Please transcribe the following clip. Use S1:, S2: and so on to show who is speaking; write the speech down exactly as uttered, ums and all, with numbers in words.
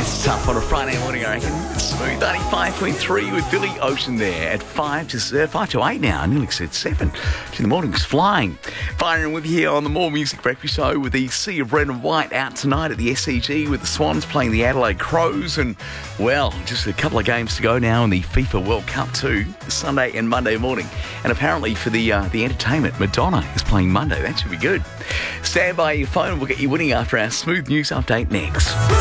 S1: It's tough on a Friday morning, I reckon. Smooth ninety-five point three with Billy Ocean there at five to uh, five to eight now. I nearly said seven. The morning's flying. Firing with you here on the More Music Breakfast Show with the Sea of Red and White out tonight at the S C G with the Swans playing the Adelaide Crows. And, well, just a couple of games to go now in the FIFA World Cup too, Sunday and Monday morning. And apparently for the uh, the entertainment, Madonna is playing Monday. That should be good. Stand by your phone. We'll get you winning after our smooth news update next.